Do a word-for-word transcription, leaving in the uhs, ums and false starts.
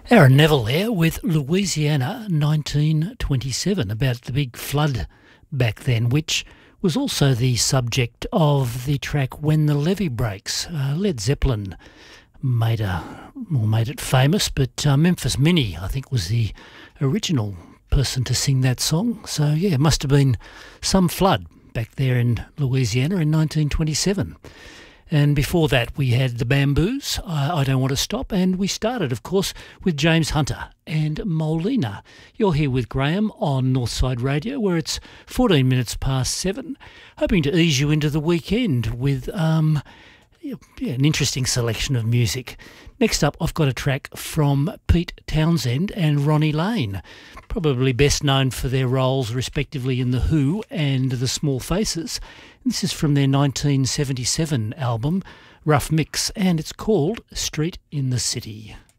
Aaron Neville there with Louisiana nineteen twenty-seven, about the big flood back then, which was also the subject of the track When the Levee Breaks. Uh, Led Zeppelin made a, or made it famous, but uh, Memphis Minnie, I think, was the original person to sing that song. So, yeah, it must have been some flood back there in Louisiana in nineteen twenty-seven. And before that, we had the Bamboos, I, I Don't Want to Stop, and we started, of course, with James Hunter and Molina. You're here with Graham on Northside Radio, where it's fourteen minutes past seven, hoping to ease you into the weekend with um, yeah, an interesting selection of music. Next up, I've got a track from Pete Townsend and Ronnie Lane, probably best known for their roles respectively in The Who and The Small Faces. This is from their nineteen seventy-seven album, Rough Mix, and it's called Street in the City.